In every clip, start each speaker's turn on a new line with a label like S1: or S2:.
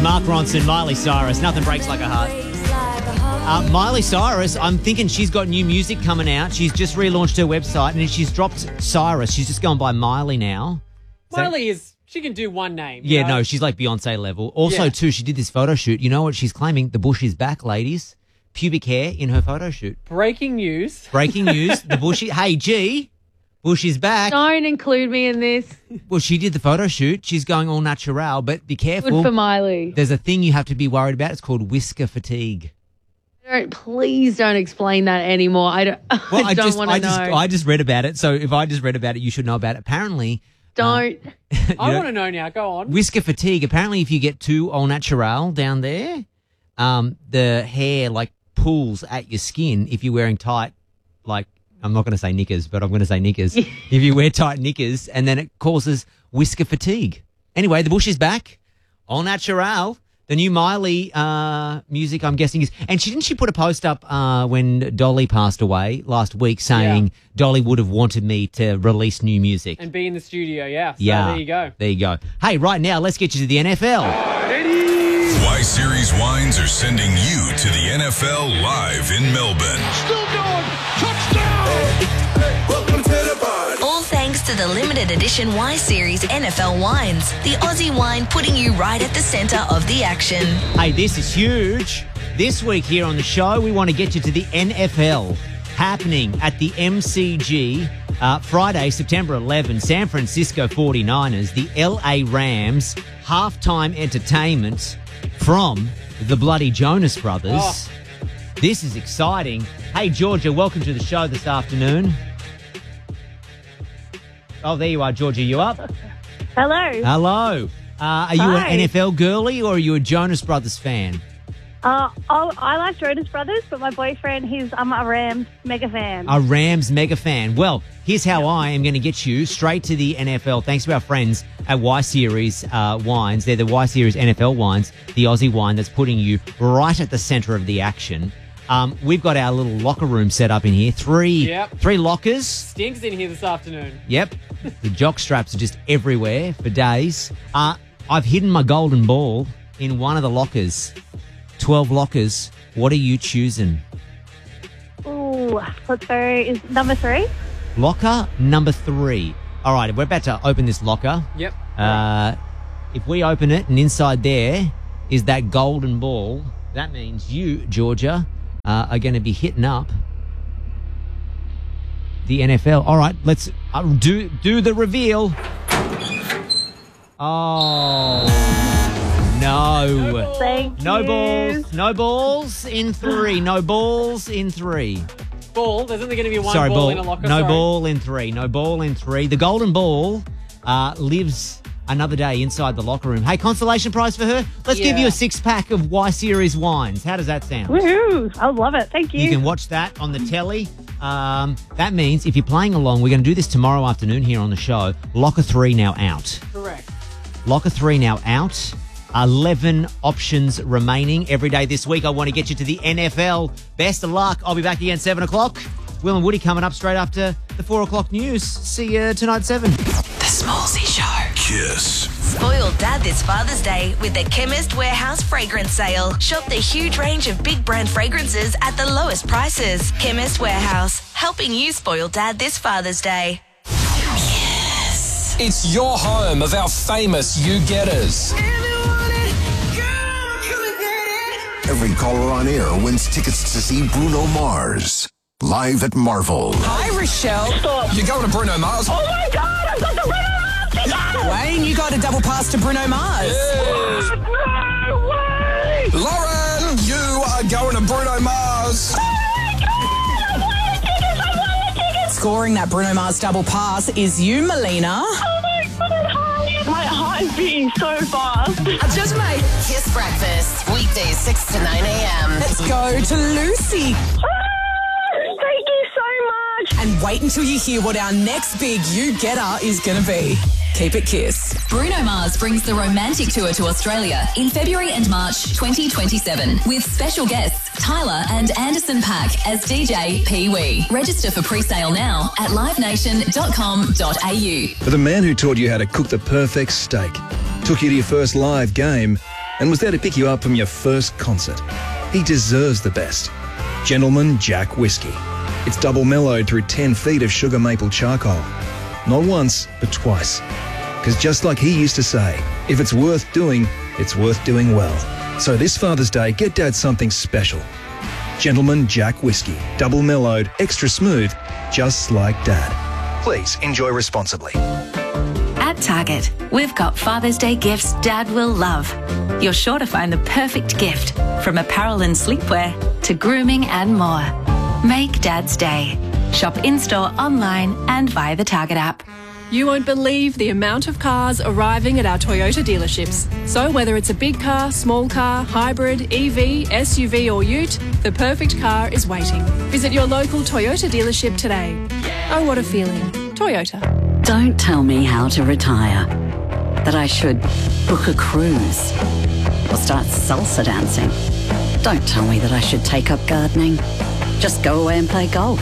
S1: Mark Ronson, Miley Cyrus. Nothing breaks like a heart. Miley Cyrus, I'm thinking she's got new music coming out. She's just relaunched her website and she's dropped Cyrus. She's just gone by Miley now.
S2: She can do one name.
S1: Yeah,
S2: you know?
S1: no, she's like Beyonce level. Also, too, she did this photo shoot. You know what she's claiming? The bush is back, ladies. Pubic hair in her photo shoot.
S2: Breaking news.
S1: The bush. Hey, G, bush is back.
S3: Don't include me in this.
S1: Well, she did the photo shoot. She's going all natural, but be careful.
S3: Good for Miley.
S1: There's a thing you have to be worried about. It's called whisker fatigue.
S3: Please don't explain that anymore. I don't want to know.
S1: I just read about it. So if I just read about it, you should know about it. Apparently.
S3: Don't.
S2: I want to know now. Go on.
S1: Whisker fatigue. Apparently, if you get too au natural down there, the hair pulls at your skin if you're wearing tight, I'm not going to say knickers, but I'm going to say knickers. If you wear tight knickers, and then it causes whisker fatigue. Anyway, the bush is back. Au natural. The new Miley music, I'm guessing, is... And didn't she put a post up when Dolly passed away last week saying Dolly would have wanted me to release new music.
S2: And be in the studio, yeah. So
S1: yeah.
S2: There you go.
S1: Hey, right now, let's get you to the NFL.
S4: Y-Series Wines are sending you to the NFL live in Melbourne.
S5: Still going. Touchdown. Welcome to the party.
S6: All thanks to the limited edition Y-Series NFL Wines, the Aussie wine putting you right at the centre of the action.
S1: Hey, this is huge. This week here on the show, we want to get you to the NFL happening at the MCG Friday, September 11, San Francisco 49ers, the LA Rams, halftime entertainment from the bloody Jonas Brothers.
S2: Oh.
S1: This is exciting. Hey, Georgia, welcome to the show this afternoon. Oh, there you are, Georgia. You up?
S7: Hello.
S1: Hello. Are you an NFL girly or are you a Jonas Brothers fan?
S7: I like Jonas Brothers, but my boyfriend, I'm a Rams mega fan.
S1: A Rams mega fan. Well, here's how I am going to get you straight to the NFL. Thanks to our friends at Y-Series Wines. They're the Y-Series NFL wines, the Aussie wine that's putting you right at the centre of the action. We've got our little locker room set up in here. Three lockers.
S2: Stinks in here this afternoon.
S1: Yep. The jock straps are just everywhere for days. I've hidden my golden ball in one of the lockers. 12 lockers. What are you choosing?
S7: Ooh, let's go. Is number 3?
S1: Locker number 3. All right, we're about to open this locker.
S2: Yep.
S1: If we open it and inside there is that golden ball, that means you, Georgia, are going to be hitting up the NFL. All right, let's do the reveal. Oh, no.
S7: Thank
S1: No
S7: you.
S1: balls. No balls in 3. No balls in 3.
S2: Ball. There's only going to be one
S1: Sorry,
S2: ball in a locker.
S1: No
S2: Sorry.
S1: ball in 3. No ball in 3. The golden ball lives another day inside the locker room. Hey, consolation prize for her? Let's give you a 6-pack of Y-Series wines. How does that sound?
S7: Woohoo! I love it. Thank you.
S1: You can watch that on the telly. That means if you're playing along, we're going to do this tomorrow afternoon here on the show. Locker 3 now out.
S2: Correct.
S1: Locker 3 now out. 11 options remaining every day this week. I want to get you to the NFL. Best of luck. I'll be back again 7 o'clock. Will and Woody coming up straight after the 4 o'clock news. See you tonight at 7.
S6: The Smallsy Show.
S4: Kiss.
S6: Spoil Dad this Father's Day with the Chemist Warehouse fragrance sale. Shop the huge range of big brand fragrances at the lowest prices. Chemist Warehouse, helping you spoil Dad this Father's Day. Yes.
S8: It's your home of our famous You-Getters.
S4: Every caller on air wins tickets to see Bruno Mars live at Marvel.
S9: Hi, Rochelle.
S8: You're going to Bruno Mars?
S7: Oh my God! I've got the Bruno Mars ticket!
S9: Wayne, you got a double pass to Bruno Mars.
S8: Yes.
S7: No way!
S8: Lauren, you are going to Bruno Mars.
S9: Scoring that Bruno Mars double pass is you, Melina.
S7: Oh my God, my heart is beating so fast.
S9: Just mate.
S10: Kiss Breakfast, weekdays 6 to 9 a.m.
S9: Let's go to Lucy.
S7: Thank you so much.
S9: And wait until you hear what our next big You-Getter is going to be. Keep it Kiss.
S11: Bruno Mars brings the Romantic Tour to Australia in February and March 2027 with special guests Tyler and Anderson .Paak as DJ Pee Wee. Register for pre-sale now at livenation.com.au.
S12: For the man who taught you how to cook the perfect steak, took you to your first live game, and was there to pick you up from your first concert. He deserves the best. Gentleman Jack Whiskey. It's double mellowed through 10 feet of sugar maple charcoal. Not once, but twice. Because just like he used to say, if it's worth doing, it's worth doing well. So this Father's Day, get Dad something special. Gentleman Jack Whiskey. Double mellowed, extra smooth, just like Dad. Please enjoy responsibly.
S13: At Target, we've got Father's Day gifts Dad will love. You're sure to find the perfect gift, from apparel and sleepwear to grooming and more. Make Dad's day. Shop in-store, online and via the Target app.
S14: You won't believe the amount of cars arriving at our Toyota dealerships. So whether it's a big car, small car, hybrid, EV, SUV or ute, the perfect car is waiting. Visit your local Toyota dealership today. Oh, what a feeling. Toyota.
S15: Don't tell me how to retire. That I should book a cruise or start salsa dancing. Don't tell me that I should take up gardening. Just go away and play golf.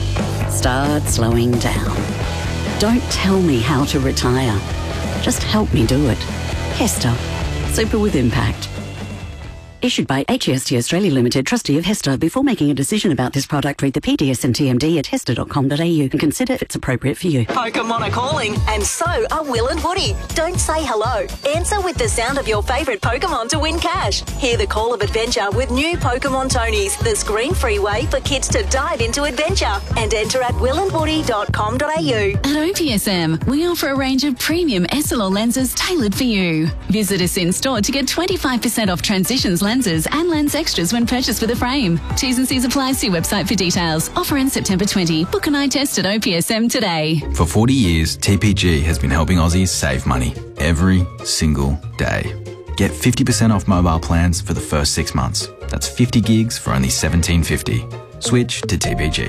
S15: Start slowing down. Don't tell me how to retire. Just help me do it. Hester. Super with impact. Issued by HEST Australia Limited, trustee of Hester. Before making a decision about this product, read the PDS and TMD at hester.com.au and consider if it's appropriate for you.
S16: Pokemon are calling, and so are Will and Woody. Don't say hello. Answer with the sound of your favourite Pokemon to win cash. Hear the call of adventure with new Pokemon Tonys, the screen-free way for kids to dive into adventure. And enter at willandwoody.com.au.
S11: At OPSM, we offer a range of premium SLR lenses tailored for you. Visit us in-store to get 25% off Transitions lenses and lens extras when purchased with a frame. T's and C's apply. See website for details. Offer ends September 20. Book an eye test at OPSM today.
S17: For 40 years, TPG has been helping Aussies save money every single day. Get 50% off mobile plans for the first 6 months. That's 50 gigs for only $17.50. Switch to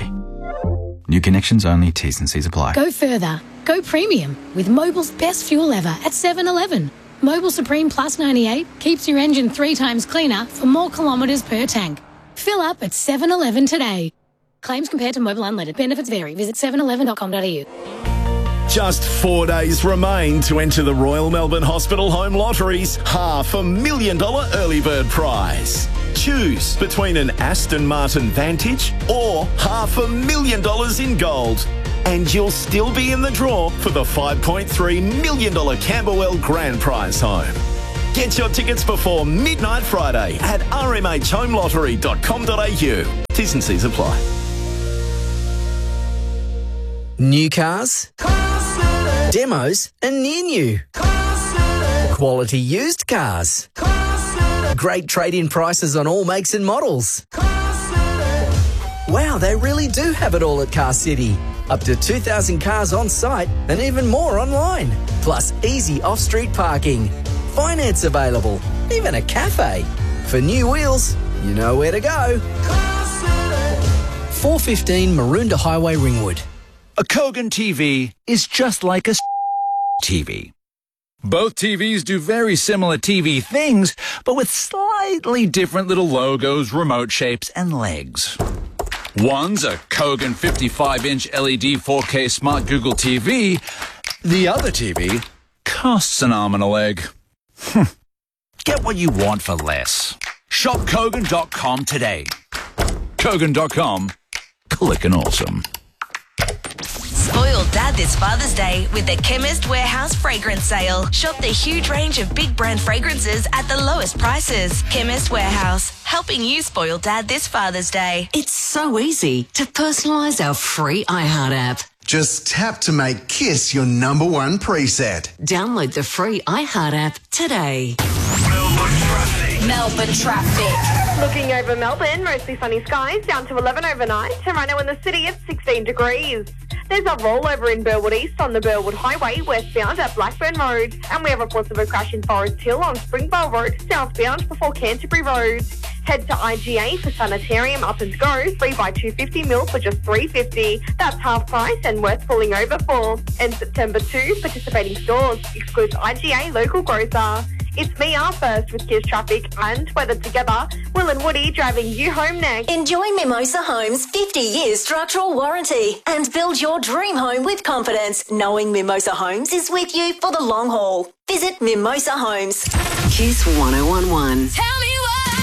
S17: TPG. New connections only. T's and C's apply.
S18: Go further. Go premium with Mobil's best fuel ever at 7-Eleven. Mobil Supreme Plus 98 keeps your engine 3 times cleaner for more kilometres per tank. Fill up at 7-Eleven today. Claims compared to Mobil Unleaded. Benefits vary. Visit 7eleven.com.au.
S19: Just 4 days remain to enter the Royal Melbourne Hospital Home Lottery's $500,000 early bird prize. Choose between an Aston Martin Vantage or $500,000 in gold. And you'll still be in the draw for the $5.3 million Camberwell Grand Prize home. Get your tickets before midnight Friday at rmhhomelottery.com.au. T's and C's apply.
S20: New cars, demos and near new. Quality used cars. Great trade-in prices on all makes and models. Wow, they really do have it all at Car City. Up to 2,000 cars on site and even more online. Plus easy off-street parking. Finance available. Even a cafe. For new wheels, you know where to go. 415 Maroondah Highway, Ringwood.
S21: A Kogan TV is just like a TV. Both TVs do very similar TV things, but with slightly different little logos, remote shapes, and legs. One's a Kogan 55-inch LED 4K Smart Google TV. The other TV costs an arm and a leg. Get what you want for less. Shop Kogan.com today. Kogan.com. Click and awesome.
S6: Spoil Dad this Father's Day with the Chemist Warehouse fragrance sale. Shop the huge range of big brand fragrances at the lowest prices. Chemist Warehouse, helping you spoil Dad this Father's Day.
S9: It's so easy to personalise our free iHeart app.
S4: Just tap to make Kiss your #1 preset.
S9: Download the free iHeart app today.
S10: Melbourne traffic.
S22: Looking over Melbourne, mostly sunny skies, down to 11 overnight, and right now in the city it's 16 degrees. There's a rollover in Burwood East on the Burwood Highway, westbound at Blackburn Road, and we have reports of a crash in Forest Hill on Springvale Road, southbound before Canterbury Road. Head to IGA for Sanitarium Up and Go, 3x250 mil for just $3.50. That's half price and worth pulling over for. And September 2, participating stores excludes IGA Local Grocer. It's me, our first, with Kiss Traffic and Weather Together. Will and Woody driving you home next.
S16: Enjoy Mimosa Homes' 50-year structural warranty and build your dream home with confidence, knowing Mimosa Homes is with you for the long haul. Visit Mimosa Homes.
S15: Kiss 1011.
S11: Tell me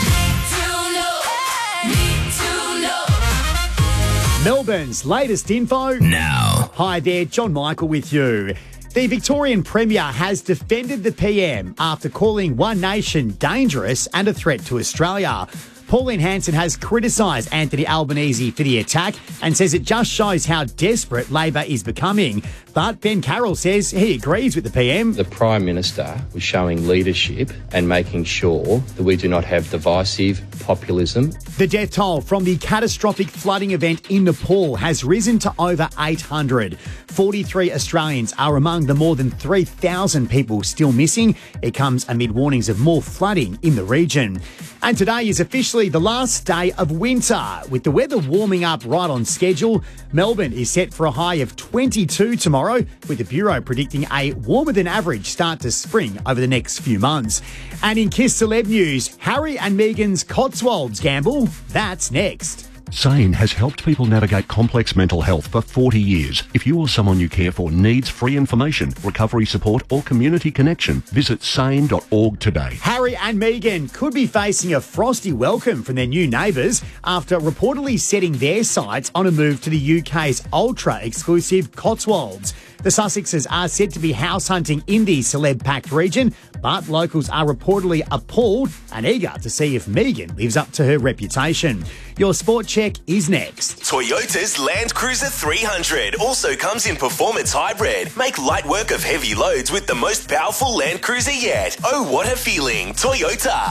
S3: Melbourne's latest info now. Hi there, John Michael with you. The Victorian Premier has defended the PM after calling One Nation dangerous and a threat to Australia. Pauline Hanson has criticised Anthony Albanese for the attack and says it just shows how desperate Labor is becoming. But Ben Carroll says he agrees with the PM.
S5: The Prime Minister was showing leadership and making sure that we do not have divisive populism.
S3: The death toll from the catastrophic flooding event in Nepal has risen to over 800. 43 Australians are among the more than 3,000 people still missing. It comes amid warnings of more flooding in the region. And today is officially the last day of winter. With the weather warming up right on schedule, Melbourne is set for a high of 22 tomorrow, with the Bureau predicting a warmer than average start to spring over the next few months. And in Kiss Celeb News, Harry and Meghan's Cotswolds gamble. That's next.
S23: SANE has helped people navigate complex mental health for 40 years. If you or someone you care for needs free information, recovery support or community connection, visit sane.org today.
S3: Harry and Meghan could be facing a frosty welcome from their new neighbours after reportedly setting their sights on a move to the UK's ultra-exclusive Cotswolds. The Sussexes are said to be house hunting in the celeb-packed region, but locals are reportedly appalled and eager to see if Meghan lives up to her reputation. Your sport check is next.
S24: Toyota's Land Cruiser 300 also comes in performance hybrid. Make light work of heavy loads with the most powerful Land Cruiser yet. Oh, what a feeling. Toyota.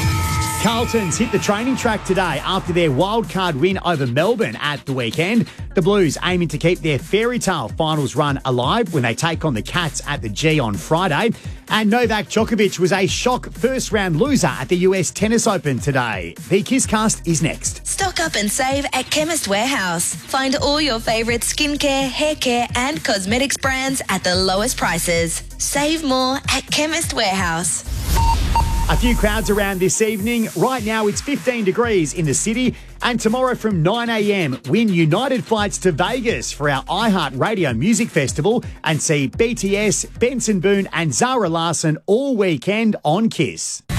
S3: Carlton's hit the training track today after their wildcard win over Melbourne at the weekend. The Blues aiming to keep their fairy tale finals run alive when they take on the Cats at the G on Friday. And Novak Djokovic was a shock first-round loser at the US Tennis Open today. The Kisscast is next.
S6: Stock up and save at Chemist Warehouse. Find all your favourite skincare, hair care and cosmetics brands at the lowest prices. Save more at Chemist Warehouse.
S3: A few crowds around this evening. Right now it's 15 degrees in the city. And tomorrow from 9 a.m, win United flights to Vegas for our iHeart Radio Music Festival and see BTS, Benson Boone and Zara Larsson all weekend on Kiss.